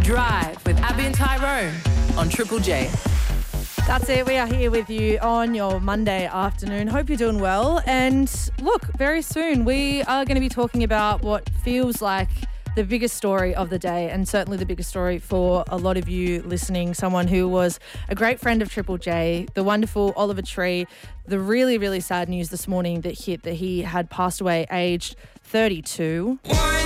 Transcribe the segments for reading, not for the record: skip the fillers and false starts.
Drive with Abby and Tyrone on Triple J. That's it. We are here with you on your Monday afternoon. Hope you're doing well. And look, very soon we are going to be talking about what feels like the biggest story of the day, and certainly the biggest story for a lot of you listening, someone who was a great friend of Triple J, the wonderful Oliver Tree. The really, really sad news this morning that hit that he had passed away aged 32.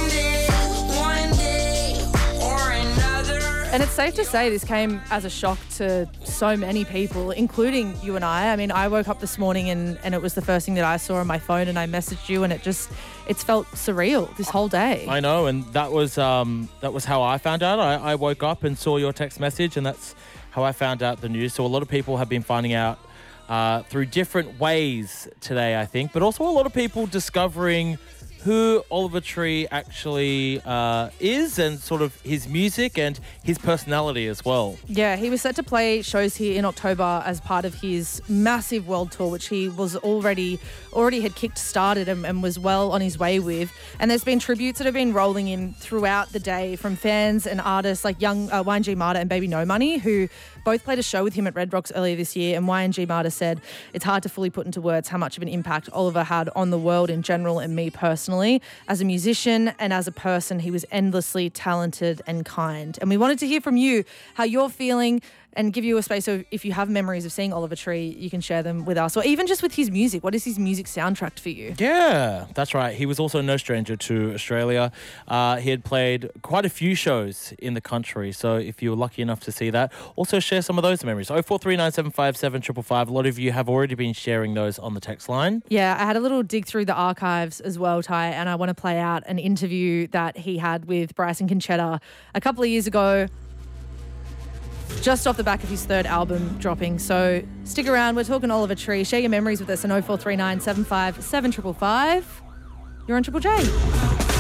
And it's safe to say this came as a shock to so many people, including you and I. I mean, I woke up this morning and it was the first thing that I saw on my phone, and I messaged you, and it's felt surreal this whole day. I know, and that was how I found out. I woke up and saw your text message, and that's how I found out the news. So a lot of people have been finding out through different ways today, I think, but also a lot of people discovering who Oliver Tree actually is, and sort of his music and his personality as well. Yeah, he was set to play shows here in October as part of his massive world tour, which he was already had kick-started and was well on his way with. And there's been tributes that have been rolling in throughout the day from fans and artists like young YNG Marta and Baby No Money, who both played a show with him at Red Rocks earlier this year. And YNG Marta said, it's hard to fully put into words how much of an impact Oliver had on the world in general and me personally. As a musician and as a person, he was endlessly talented and kind. And we wanted to hear from you how you're feeling and give you a space. So if you have memories of seeing Oliver Tree, you can share them with us, or even just with his music. What is his music soundtrack for you? Yeah, that's right. He was also no stranger to Australia. He had played quite a few shows in the country. So if you were lucky enough to see that, also share some of those memories. 0439757555. A lot of you have already been sharing those on the text line. Yeah, I had a little dig through the archives as well, Ty, and I want to play out an interview that he had with Bryson Conchetta a couple of years ago, just off the back of his third album dropping. So stick around. We're talking Oliver Tree. Share your memories with us on 0439 757 555. You're on Triple J.